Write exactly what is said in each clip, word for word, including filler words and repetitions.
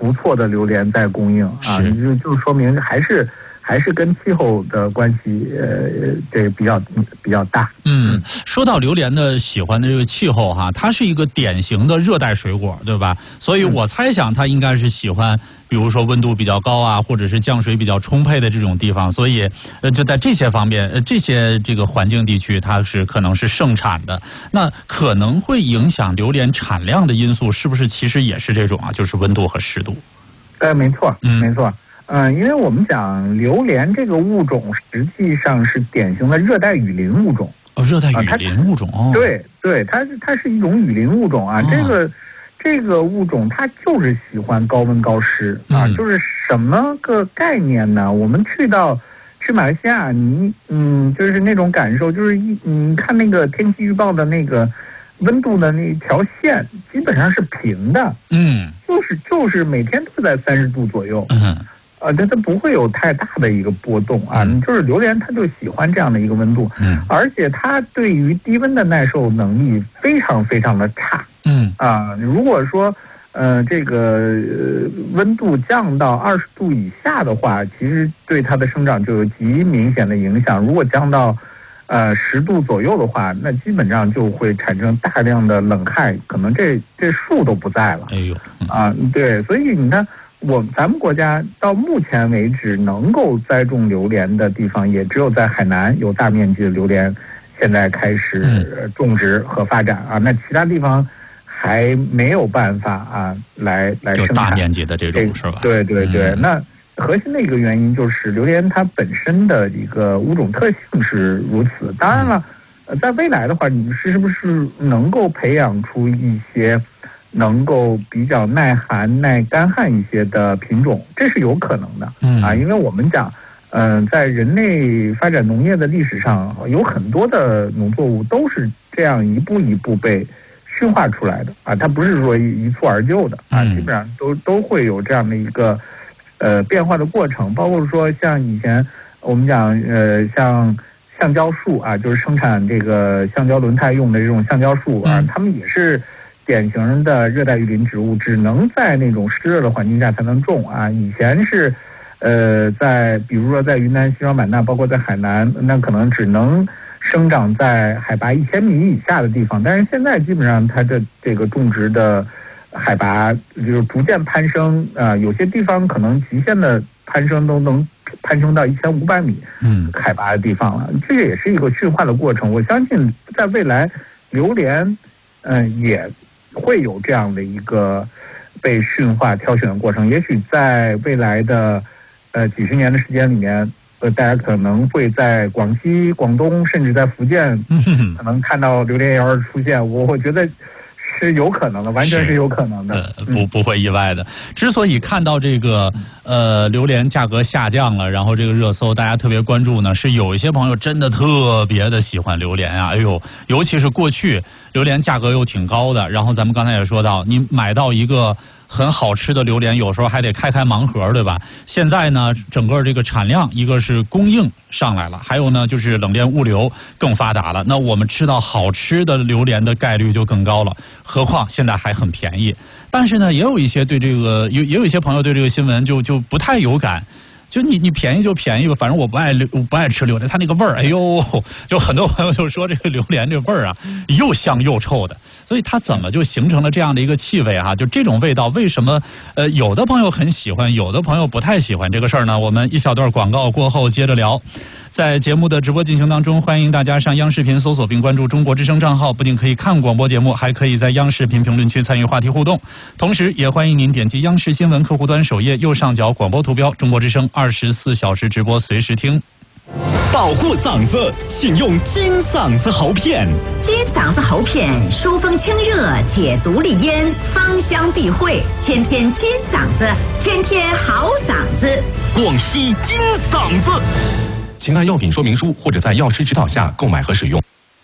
不错的榴莲在供应啊，就就说明还是还是跟气候的关系，呃，这比较比较大。 嗯，说到榴莲的喜欢的这个气候哈，它是一个典型的热带水果，对吧？所以我猜想它应该是喜欢，比如说温度比较高啊，或者是降水比较充沛的这种地方。所以，呃，就在这些方面，呃，这些这个环境地区，它是可能是盛产的。那可能会影响榴莲产量的因素，是不是其实也是这种啊？就是温度和湿度。 呃，没错，嗯，没错。嗯、呃，因为我们讲榴莲这个物种实际上是典型的热带雨林物种。 哦，热带雨林物种哦。 对对，它它是一种雨林物种啊。哦、这个这个物种它就是喜欢高温高湿啊。嗯、就是什么个概念呢？我们去到去马来西亚，你嗯，就是那种感受，就是一你看那个天气预报的那个温度的那条线，基本上是平的。嗯，就是就是每天都在三十度左右。嗯。呃，但它不会有太大的一个波动啊，嗯、就是榴莲它就喜欢这样的一个温度，嗯，而且它对于低温的耐受能力非常非常的差，嗯啊，如果说呃这个、呃、温度降到二十度以下的话，其实对它的生长就有极明显的影响。如果降到呃十度左右的话，那基本上就会产生大量的冷害，可能这这树都不在了。哎呦，嗯、啊，对，所以你看。我咱们国家到目前为止能够栽种榴莲的地方，也只有在海南有大面积的榴莲现在开始种植和发展啊。那其他地方还没有办法啊，来来生产大面积的这种是吧？ 对对对。嗯、那核心的一个原因就是榴莲它本身的一个物种特性是如此。当然了，呃，在未来的话，你是不是能够培养出一些能够比较耐寒、耐干旱一些的品种，这是有可能的。嗯啊，因为我们讲，嗯、呃，在人类发展农业的历史上，有很多的农作物都是这样一步一步被驯化出来的啊，它不是说一蹴而就的啊，基本上都都会有这样的一个呃变化的过程。包括说像以前我们讲，呃，像橡胶树啊，就是生产这个橡胶轮胎用的这种橡胶树啊，它们也是典型的热带雨林植物，只能在那种湿热的环境下才能种啊。以前是，呃，在比如说在云南西双版纳，包括在海南，那可能只能生长在海拔一千米以下的地方。但是现在基本上它的这个种植的海拔就是逐渐攀升啊、呃，有些地方可能极限的攀升都能攀升到一千五百米嗯海拔的地方了。这个也是一个驯化的过程。我相信在未来，榴莲嗯、呃、也会有这样的一个被驯化挑选的过程。也许在未来的呃几十年的时间里面，呃大家可能会在广西、广东甚至在福建可能看到榴莲园出现。我我觉得是有可能的，完全是有可能的， 呃、不不会意外的。之所以看到这个呃榴莲价格下降了，然后这个热搜大家特别关注呢，是有一些朋友真的特别的喜欢榴莲啊，哎呦，尤其是过去榴莲价格又挺高的，然后咱们刚才也说到，你买到一个很好吃的榴莲，有时候还得开开盲盒，对吧？现在呢，整个这个产量，一个是供应上来了，还有呢就是冷链物流更发达了，那我们吃到好吃的榴莲的概率就更高了。何况现在还很便宜。但是呢，也有一些对这个也也有一些朋友对这个新闻就就不太有感。就你你便宜就便宜吧，反正我不爱我不爱吃榴莲，它那个味儿，哎呦，就很多朋友就说这个榴莲这味儿啊，又香又臭的，所以它怎么就形成了这样的一个气味啊？就这种味道，为什么呃有的朋友很喜欢，有的朋友不太喜欢这个事儿呢？我们一小段广告过后接着聊。在节目的直播进行当中，欢迎大家上央视频搜索并关注中国之声账号，不仅可以看广播节目，还可以在央视频评论区参与话题互动。同时也欢迎您点击央视新闻客户端首页右上角广播图标，中国之声二十四小时直播，随时听。 保护嗓子，请用金嗓子喉片。 金嗓子喉片，疏风清热，解毒利咽，芳香避秽，天天金嗓子，天天好嗓子。 广西金嗓子。请按药品说明书或者在药师指导下购买和使用。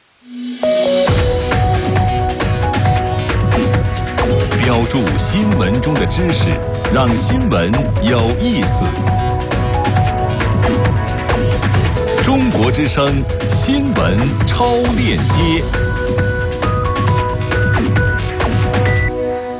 标注新闻中的知识，让新闻有意思。中国之声新闻超链接。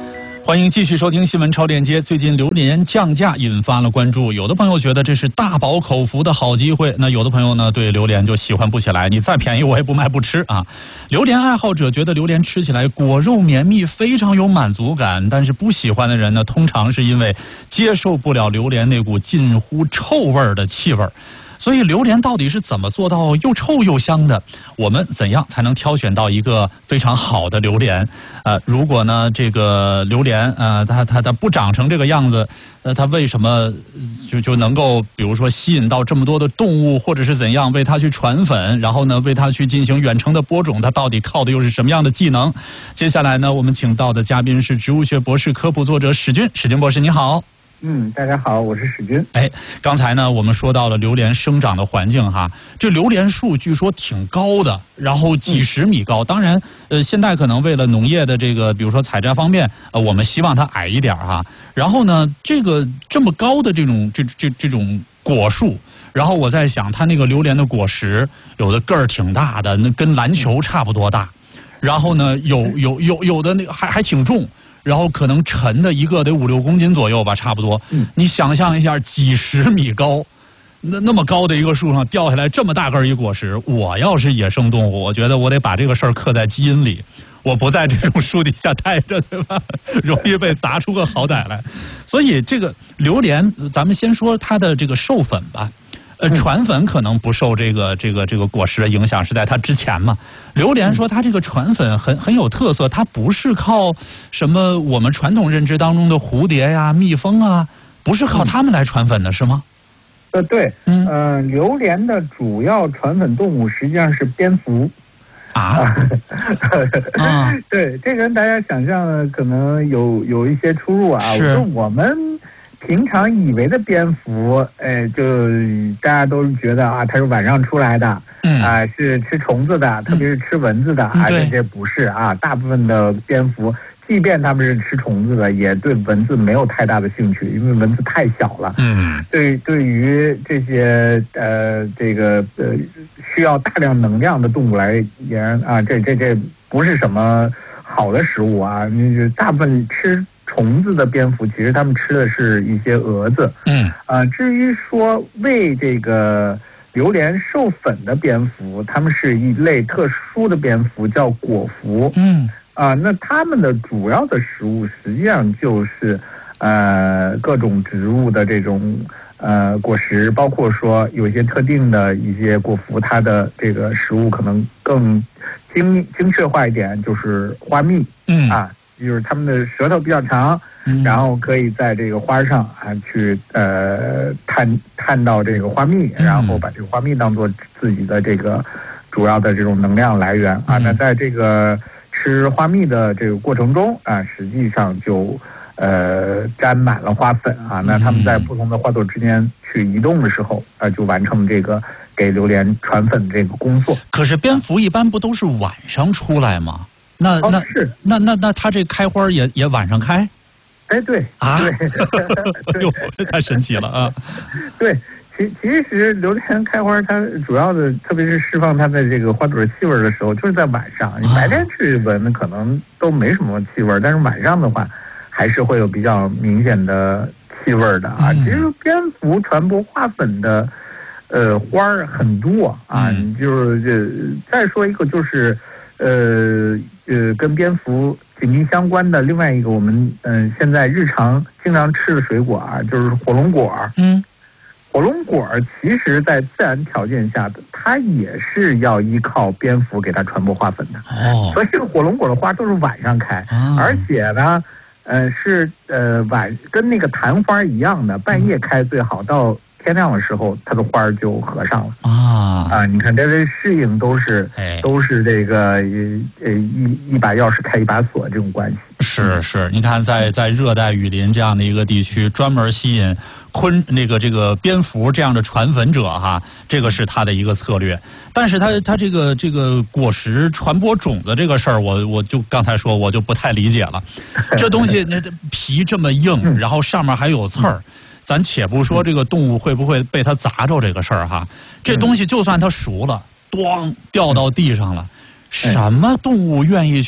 欢迎继续收听新闻超链接。最近榴莲降价引发了关注，有的朋友觉得这是大饱口福的好机会，那有的朋友呢对榴莲就喜欢不起来，你再便宜我也不卖不吃啊。榴莲爱好者觉得榴莲吃起来果肉绵密，非常有满足感，但是不喜欢的人呢，通常是因为接受不了榴莲那股近乎臭味的气味。所以榴莲到底是怎么做到又臭又香的？我们怎样才能挑选到一个非常好的榴莲？呃，如果呢这个榴莲呃它它它不长成这个样子，呃它为什么就就能够比如说吸引到这么多的动物，或者是怎样为它去传粉，然后呢为它去进行远程的播种，它到底靠的又是什么样的技能？接下来呢我们请到的嘉宾是植物学博士科普作者史军，史军博士你好。 嗯，大家好，我是史军。 哎，刚才呢，我们说到了榴莲生长的环境哈，这榴莲树据说挺高的，然后几十米高。嗯、当然，呃，现在可能为了农业的这个，比如说采摘方面，呃，我们希望它矮一点哈。然后呢，这个这么高的这种这这这种果树，然后我在想，它那个榴莲的果实有的个儿挺大的，那跟篮球差不多大。然后呢，有有有有的那个还还挺重。然后可能沉的一个得五六公斤左右吧，差不多。嗯，你想象一下，几十米高，那那么高的一个树上掉下来这么大个一果实，我要是野生动物，我觉得我得把这个事儿刻在基因里，我不在这种树底下待着，对吧？容易被砸出个好歹来。所以这个榴莲，咱们先说它的这个授粉吧。呃，传粉可能不受这个这个这个果实的影响，是在它之前嘛。榴莲说它这个传粉很很有特色，它不是靠什么我们传统认知当中的蝴蝶呀、蜜蜂啊，不是靠它们来传粉的，是吗？ 呃，对，嗯、呃，榴莲的主要传粉动物实际上是蝙蝠。 啊， 啊对，这跟大家想象可能有有一些出入啊。 是， 我们平常以为的蝙蝠，哎，就大家都觉得啊，它是晚上出来的，嗯啊，是吃虫子的，特别是吃蚊子的啊，这些不是啊。大部分的蝙蝠，即便它们是吃虫子的，也对蚊子没有太大的兴趣，因为蚊子太小了。嗯，对，对于这些呃这个呃需要大量能量的动物来言啊，这这这不是什么好的食物啊。你大部分吃虫子的蝙蝠，其实它们吃的是一些蛾子。嗯，啊，至于说为这个榴莲授粉的蝙蝠，它们是一类特殊的蝙蝠，叫果蝠。嗯，啊，那它们的主要的食物实际上就是呃各种植物的这种呃果实，包括说有一些特定的一些果蝠，它的这个食物可能更精精确化一点，就是花蜜。嗯，啊。就是它们的舌头比较长，嗯、然后可以在这个花上啊去呃探探到这个花蜜，然后把这个花蜜当做自己的这个主要的这种能量来源啊。嗯、那在这个吃花蜜的这个过程中啊，实际上就呃沾满了花粉啊。那它们在不同的花朵之间去移动的时候啊，就完成这个给榴莲传粉这个工作。 可是蝙蝠一般不都是晚上出来吗？那那、哦、是那那那它这开花也也晚上开？ 哎，对啊， 对， 哟，这太神奇了啊！ 对，其其实榴莲开花，它主要的，特别是释放它的这个花朵气味的时候，就是在晚上。你白天去闻，可能都没什么气味，但是晚上的话，还是会有比较明显的气味的啊。嗯、其实蝙蝠传播花粉的呃花儿很多啊，嗯、就是这再说一个就是。呃呃，跟蝙蝠紧密相关的另外一个，我们嗯、呃、现在日常经常吃的水果啊，就是火龙果。嗯，火龙果其实在自然条件下的，它也是要依靠蝙蝠给它传播花粉的。哦，所以这个火龙果的花都是晚上开，哦、而且呢，呃是呃晚跟那个昙花一样的，半夜开最好，到天亮的时候，它的花就合上了啊啊！你看，这些适应都是、哎、都是这个呃一一把钥匙开一把锁这种关系。 是是，你看在在热带雨林这样的一个地区，专门吸引昆那个这个蝙蝠这样的传粉者哈，这个是它的一个策略。但是它它这个这个果实传播种子这个事儿，我我就刚才说我就不太理解了。这东西那皮这么硬，然后上面还有刺儿。咱且不说这个动物会不会被它砸着这个事儿哈，这东西就算它熟了，咣掉到地上了，什么动物愿意去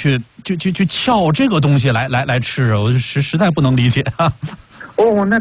就就就撬这个东西来来来吃，我实实在不能理解啊。 哦，那